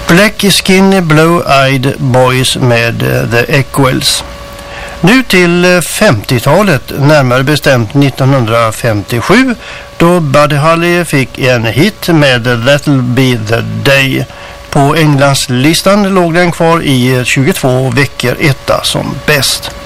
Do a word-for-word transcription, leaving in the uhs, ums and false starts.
Black Skin Blue-Eyed Boys med The Equals. Nu till femtiotalet, närmare bestämt nittonhundrafemtiosju, då Buddy Holly fick en hit med That'll Be The Day. På Englandslistan låg den kvar i tjugotvå veckor etta som bäst.